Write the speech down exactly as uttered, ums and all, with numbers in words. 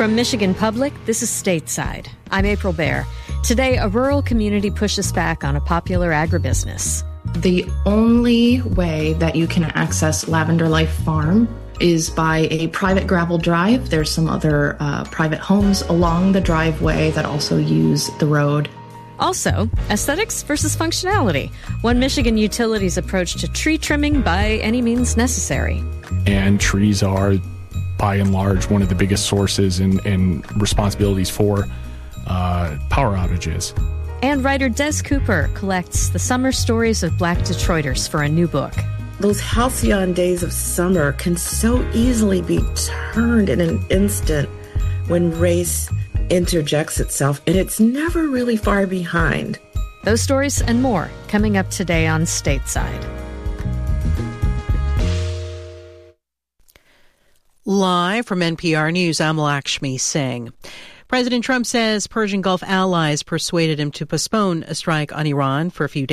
From Michigan Public, this is Stateside. I'm April Baer. Today, a rural community pushes back on a popular agribusiness. The only way that you can access Lavender Life Farm is by a private gravel drive. There's some other uh, private homes along the driveway that also use the road. Also, aesthetics versus functionality. One Michigan utility's approach to tree trimming by any means necessary. And trees are, by and large, one of the biggest sources and, and responsibilities for uh, power outages. And writer Des Cooper collects the summer stories of Black Detroiters for a new book. Those halcyon days of summer can so easily be turned in an instant when race interjects itself, and it's never really far behind. Those stories and more coming up today on Stateside. Live from N P R News, I'm Lakshmi Singh. President Trump says Persian Gulf allies persuaded him to postpone a strike on Iran for a few days.